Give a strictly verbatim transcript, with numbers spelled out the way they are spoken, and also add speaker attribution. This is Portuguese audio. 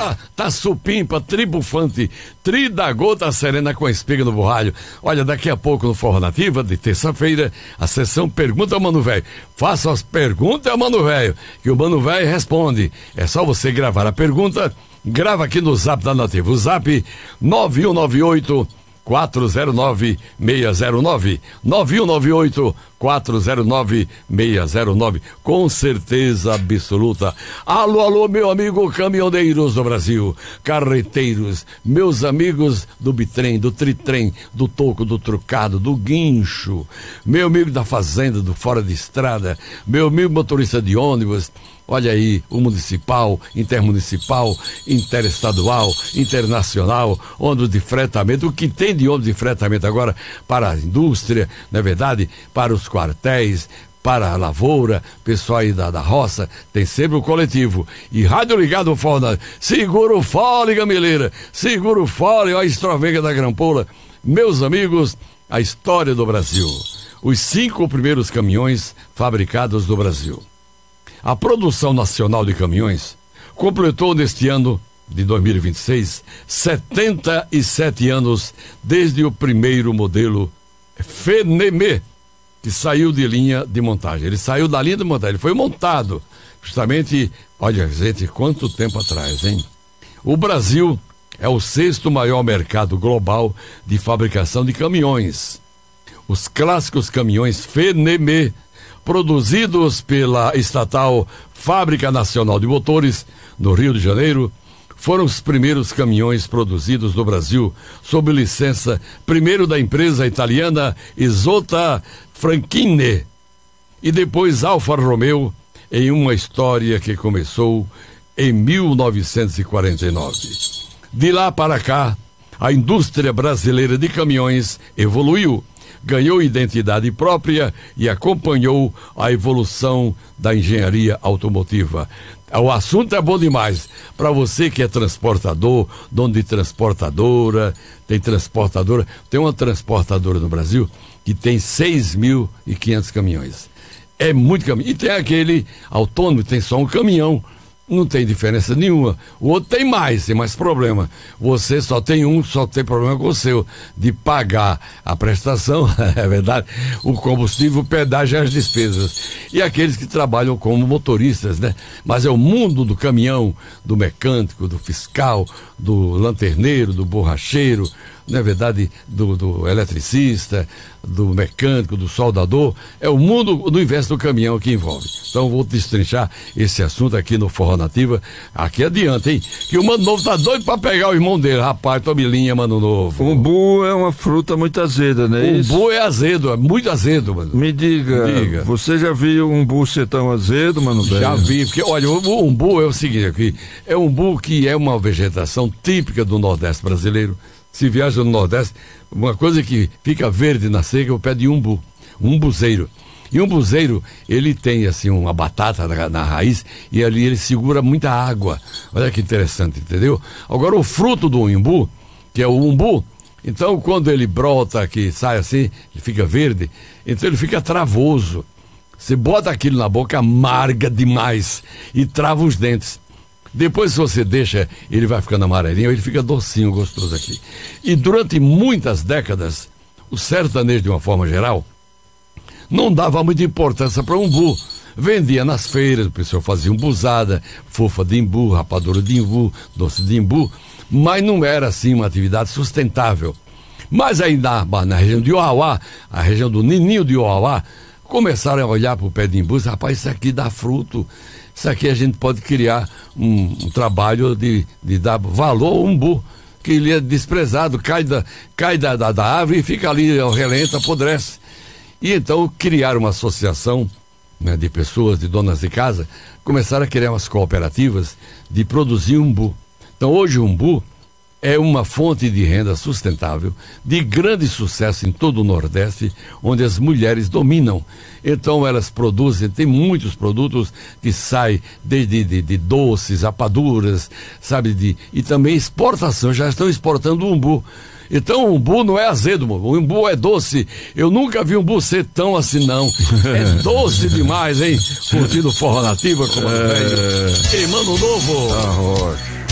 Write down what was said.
Speaker 1: tá, tá supimpa, tribufante, tri da gota serena com a espiga no borralho. Olha, daqui a pouco no Forró Nativa, de terça-feira, a sessão Pergunta ao Mano Velho. Faça as perguntas ao Mano Velho, que o Mano Velho responde. É só você gravar a pergunta, grava aqui no Zap da Nativa. O Zap nove um nove oito quatro zero nove seis zero nove, nove um nove oito quatro zero nove seis zero nove, com certeza absoluta. Alô, alô, meu amigo caminhoneiros do Brasil, carreteiros, meus amigos do bitrem, do tritrem, do toco, do trucado, do guincho, meu amigo da fazenda, do fora de estrada, meu amigo motorista de ônibus. Olha aí, o municipal, intermunicipal, interestadual, internacional, ônibus de fretamento, o que tem de ônibus de fretamento agora para a indústria, não é verdade? Para os quartéis, para a lavoura, pessoal aí da, da roça, tem sempre o coletivo. E rádio ligado, Forna, segura o fole, gameleira, segura o fole, ó a estrovenga da grampola. Meus amigos, a história do Brasil. Os cinco primeiros caminhões fabricados no Brasil. A produção nacional de caminhões completou neste ano de dois mil e vinte e seis setenta e sete anos desde o primeiro modelo Fenemê, que saiu de linha de montagem. Ele saiu da linha de montagem, ele foi montado justamente, olha, gente, quanto tempo atrás, hein? O Brasil é o sexto maior mercado global de fabricação de caminhões. Os clássicos caminhões Fenemê, produzidos pela estatal Fábrica Nacional de Motores, no Rio de Janeiro, foram os primeiros caminhões produzidos no Brasil, sob licença primeiro da empresa italiana Isotta Franchini e depois Alfa Romeo, em uma história que começou em mil novecentos e quarenta e nove. De lá para cá, a indústria brasileira de caminhões evoluiu, ganhou identidade própria e acompanhou a evolução da engenharia automotiva. O assunto é bom demais. Para você que é transportador, dono de transportadora, tem transportadora, tem uma transportadora no Brasil que tem seis mil e quinhentos caminhões. É muito caminhão. E tem aquele autônomo, tem só um caminhão. Não tem diferença nenhuma. O outro tem mais, tem mais problema. Você só tem um, só tem problema com o seu, de pagar a prestação, é verdade, o combustível, o pedágio e as despesas. E aqueles que trabalham como motoristas, né? Mas é o mundo do caminhão, do mecânico, do fiscal, do lanterneiro, do borracheiro, não é verdade, do, do eletricista, do mecânico, do soldador. É o mundo do universo do caminhão que envolve. Então vou destrinchar esse assunto aqui no Forró Nativa, aqui adiante, hein? Que o Mano Novo tá doido pra pegar o irmão dele. Rapaz, tome linha, Mano Novo.
Speaker 2: Umbu é uma fruta muito azeda, né?
Speaker 1: Umbu é azedo, é muito azedo, mano.
Speaker 2: Me diga, Me diga, você já viu um umbu ser tão azedo, Mano Velho?
Speaker 1: Já vi, porque olha, o umbu é o seguinte aqui, é um umbu que é uma vegetação típica do Nordeste brasileiro. Se viaja no Nordeste, uma coisa que fica verde na seca é o pé de umbu, um umbuzeiro. E um umbuzeiro, ele tem assim uma batata na, na raiz e ali ele segura muita água. Olha que interessante, entendeu? Agora o fruto do umbu, que é o umbu, então quando ele brota, que sai assim, ele fica verde, então ele fica travoso. Você bota aquilo na boca, amarga demais e trava os dentes. Depois, se você deixa, ele vai ficando amarelinho, ele fica docinho, gostoso aqui. E durante muitas décadas, o sertanejo, de uma forma geral, não dava muita importância para o umbu. Vendia nas feiras, o pessoal fazia umbuzada, fofa de imbu, rapadura de imbu, doce de imbu, mas não era assim uma atividade sustentável. Mas aí na, na região de Uauá, a região do Nininho de Uauá, começaram a olhar para o pé de imbu, rapaz, isso aqui dá fruto. Isso aqui a gente pode criar um, um trabalho de, de dar valor ao umbu, que ele é desprezado, cai da, cai da, da, da árvore e fica ali ao relento, apodrece. E então criaram uma associação, né, de pessoas, de donas de casa, começaram a criar umas cooperativas de produzir umbu. Então hoje o umbu é uma fonte de renda sustentável, de grande sucesso em todo o Nordeste, onde as mulheres dominam. Então elas produzem, tem muitos produtos que saem desde de, de doces, rapaduras, sabe, de, e também exportação, já estão exportando o umbu. Então o umbu não é azedo, o umbu é doce. Eu nunca vi um umbu ser tão assim, não. É doce demais, hein? Curtindo Forró Nativa, como é velho. Ei, Mano Novo.
Speaker 2: Arrocha.